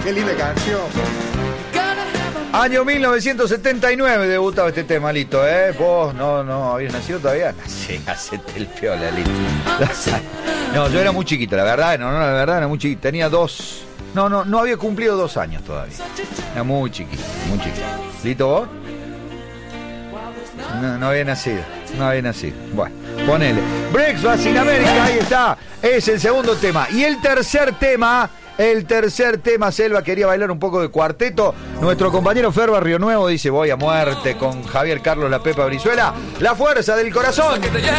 Qué linda canción. Año 1979 debutaba este tema, Lito, ¿eh? Vos no habías nacido todavía. Sí, hacete el piola, Lito. No, yo era muy chiquito, la verdad era muy chiquito. Tenía 2. No había cumplido 2 años todavía. Era muy chiquito, muy chiquito. ¿Lito, vos? No había nacido. Bueno, ponele. Breakfast in America, ahí está. Es el segundo tema. Y el tercer tema, Selva quería bailar un poco de cuarteto. Nuestro compañero Fer Barrio Nuevo dice: voy a muerte con Javier Carlos La Pepa Brizuela. La fuerza del corazón. Que te lleve